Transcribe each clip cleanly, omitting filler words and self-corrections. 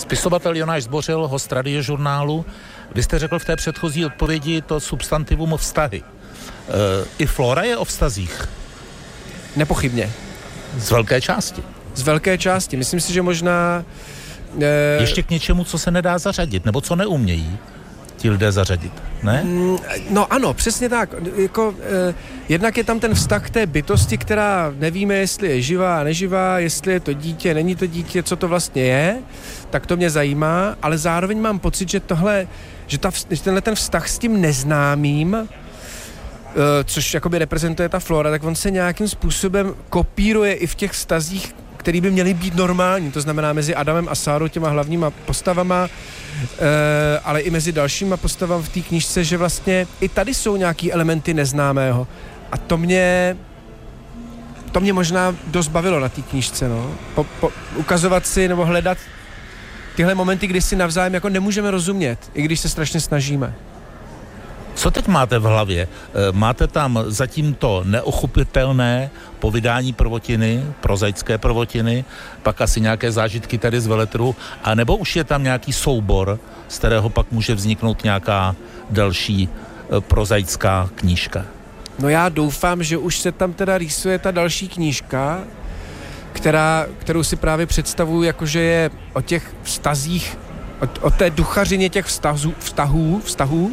Spisovatel Jonáš Zbořil, host Radiožurnálu. Vy jste řekl v té předchozí odpovědi to substantivum vztahy. I Flora je o vztazích? Nepochybně. Z velké části. Z velké části. Myslím si, že možná... Ještě k něčemu, co se nedá zařadit, nebo co neumějí ti lidé zařadit, ne? No ano, přesně tak. Jednak je tam ten vztah k té bytosti, která nevíme, jestli je živá, neživá, jestli je to dítě, není to dítě, co to vlastně je, tak to mě zajímá, ale zároveň mám pocit, že tenhle ten vztah s tím neznámým, což jakoby reprezentuje ta Flora, tak on se nějakým způsobem kopíruje i v těch vztazích, který by měly být normální, to znamená mezi Adamem a Sárou, těma hlavníma postavama, ale i mezi dalšíma postavami v té knížce, že vlastně i tady jsou nějaký elementy neznámého. A to mě možná dost bavilo na té knížce, no. Ukazovat si nebo hledat tyhle momenty, kdy si navzájem jako nemůžeme rozumět, i když se strašně snažíme. Co teď máte v hlavě? Máte tam zatím to neochopitelné povídání prvotiny, prozaické prvotiny, pak asi nějaké zážitky tady z veletrhu, a nebo už je tam nějaký soubor, z kterého pak může vzniknout nějaká další prozaická knížka? No já doufám, že už se tam teda rýsuje ta další knížka, kterou si právě představuju, jakože je o těch vztazích, o té duchařině těch vztahů,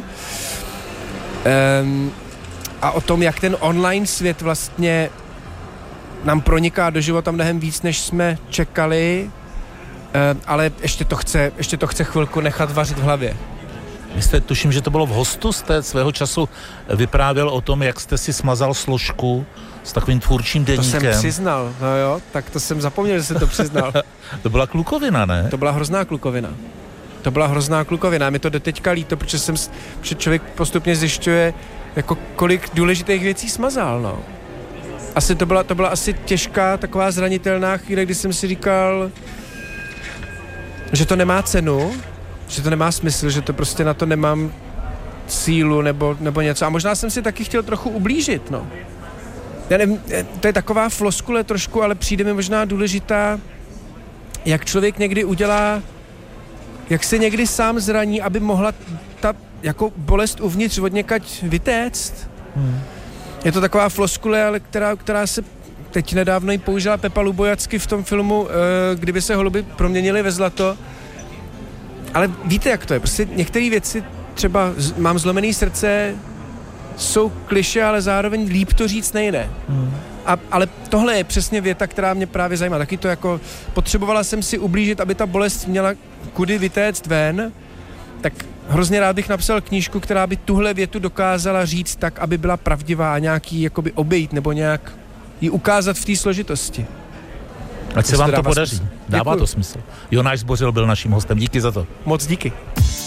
a o tom, jak ten online svět vlastně nám proniká do života mnohem víc, než jsme čekali, ale ještě to chce chvilku nechat vařit v hlavě. Vy jste, tuším, že to bylo v Hostu, jste svého času vyprávěl o tom, jak jste si smazal složku s takovým tvůrčím deníkem. To jsem přiznal, no jo, tak to jsem zapomněl, že jsem to přiznal. To byla klukovina, ne? To byla hrozná klukovina. Mi to doteďka líto, protože člověk postupně zjišťuje, jako kolik důležitých věcí smazal, no. Asi to byla asi těžká, taková zranitelná chvíle, kdy jsem si říkal, že to nemá cenu, že to nemá smysl, že to prostě na to nemám sílu nebo něco. A možná jsem si taky chtěl trochu ublížit, no. Já nevím, to je taková floskule trošku, ale přijde mi možná důležitá, jak člověk někdy udělá, jak se někdy sám zraní, aby mohla ta jako bolest uvnitř odněkať vytéct. Je to taková floskule, ale která se teď nedávno jí použila Pepa Lubojacky v tom filmu Kdyby se holuby proměnily ve zlato. Ale víte, jak to je? Prostě některé věci, třeba mám zlomený srdce, jsou klišé, ale zároveň líp to říct nejde. Ale tohle je přesně věta, která mě právě zajímá. Taky to jako, potřebovala jsem si ublížit, aby ta bolest měla kudy vytéct ven, tak hrozně rád bych napsal knížku, která by tuhle větu dokázala říct tak, aby byla pravdivá a nějaký jakoby obejít nebo nějak ji ukázat v té složitosti. Ať se vám to podaří. Dává to smysl. Jonáš Zbořil byl naším hostem. Díky za to. Moc díky.